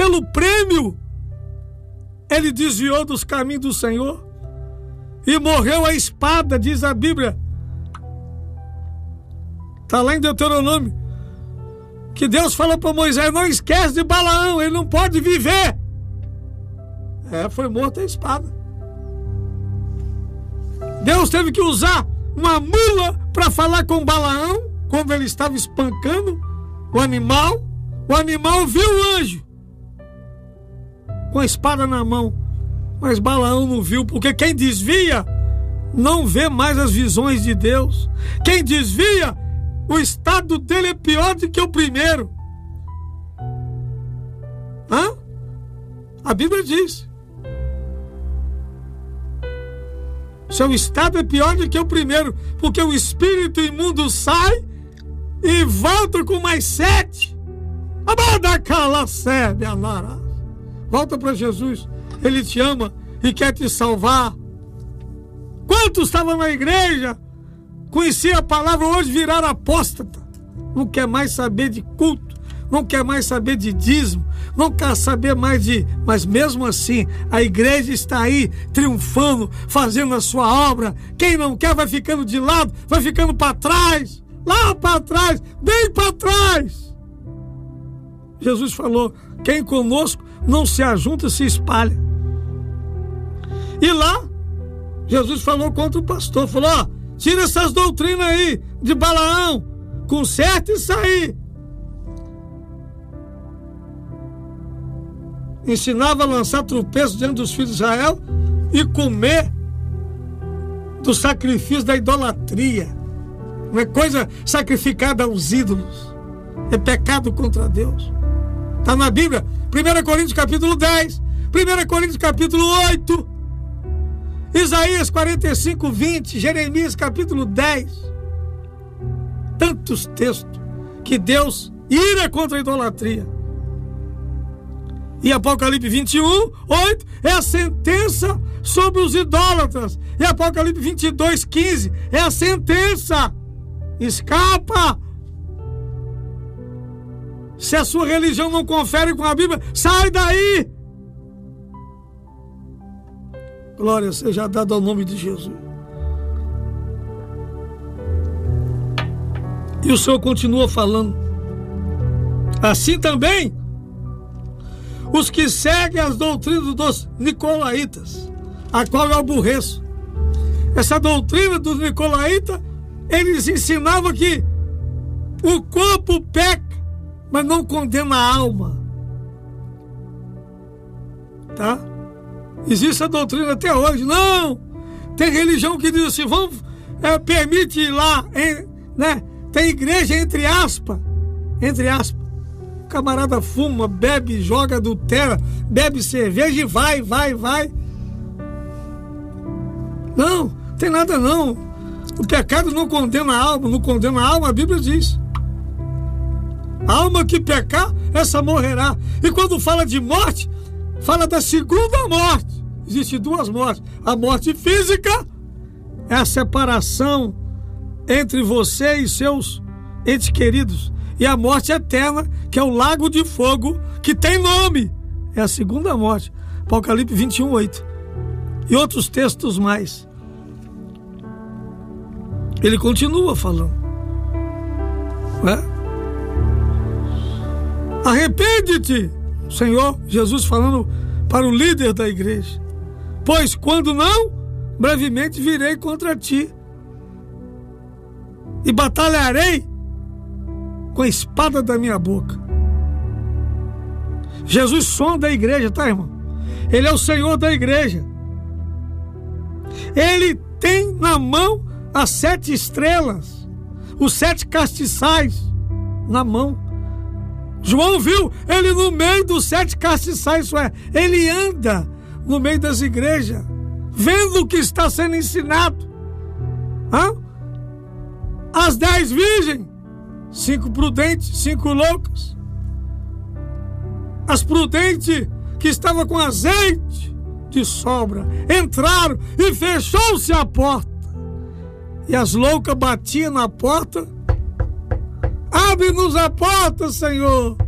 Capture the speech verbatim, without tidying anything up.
pelo prêmio, ele desviou dos caminhos do Senhor e morreu à espada, diz a Bíblia. Está lá em Deuteronômio, que Deus falou para Moisés: não esquece de Balaão, ele não pode viver. É, foi morto à espada. Deus teve que usar uma mula para falar com Balaão, quando ele estava espancando o animal. O animal viu o anjo com a espada na mão, mas Balaão não viu, porque quem desvia não vê mais as visões de Deus. Quem desvia, o estado dele é pior do que o primeiro. Hã? A Bíblia diz: seu estado é pior do que o primeiro, porque o espírito imundo sai e volta com mais sete. Volta para Jesus, Ele te ama e quer te salvar. Quantos estavam na igreja, conhecia a palavra, hoje viraram apóstata, não quer mais saber de culto, não quer mais saber de dízimo, não quer saber mais de... Mas mesmo assim, a igreja está aí, triunfando, fazendo a sua obra. Quem não quer vai ficando de lado, vai ficando para trás, lá para trás, bem para trás. Jesus falou: quem conosco não se ajunta, se espalha. E lá, Jesus falou contra o pastor, falou: ó, tira essas doutrinas aí de Balaão, conserta isso aí. Ensinava a lançar tropeços diante dos filhos de Israel e comer do sacrifício da idolatria. Não é coisa sacrificada aos ídolos, é pecado contra Deus. Está na Bíblia, primeira Coríntios capítulo dez, primeira Coríntios capítulo oito, Isaías quarenta e cinco, vinte, Jeremias capítulo dez. Tantos textos que Deus ira contra a idolatria. E Apocalipse vinte e um, oito é a sentença sobre os idólatras. E Apocalipse vinte e dois, quinze é a sentença. Escapa. Se a sua religião não confere com a Bíblia, sai daí. Glória seja dada ao nome de Jesus. E o Senhor continua falando: assim também os que seguem as doutrinas dos nicolaítas, a qual eu aborreço. Essa doutrina dos nicolaítas, eles ensinavam que o corpo peca, mas não condena a alma. Tá? Existe a doutrina até hoje. Não! Tem religião que diz assim: vamos, é, permite ir lá, em, né? Tem igreja entre aspas, entre aspas. O camarada fuma, bebe, joga, adultera, bebe cerveja e vai, vai, vai. Não, tem nada não. O pecado não condena a alma, não condena a alma, a Bíblia diz. A alma que pecar, essa morrerá. E quando fala de morte, fala da segunda morte. Existem duas mortes. A morte física é a separação entre você e seus entes queridos. E a morte eterna, que é o lago de fogo, que tem nome, é a segunda morte. Apocalipse vinte e um, oito. E outros textos mais. Ele continua falando. É? Arrepende-te, Senhor Jesus falando para o líder da igreja, pois quando não, brevemente virei contra ti e batalharei com a espada da minha boca. Jesus sonda a igreja, tá, irmão? Ele é o Senhor da igreja. Ele tem na mão as sete estrelas, os sete castiçais na mão. João viu ele no meio dos sete castiçais, isso é, ele anda no meio das igrejas, vendo o que está sendo ensinado. Hã? As dez virgens, cinco prudentes, cinco loucas. As prudentes que estavam com azeite de sobra entraram e fechou-se a porta. E as loucas batiam na porta: abre-nos a porta, Senhor.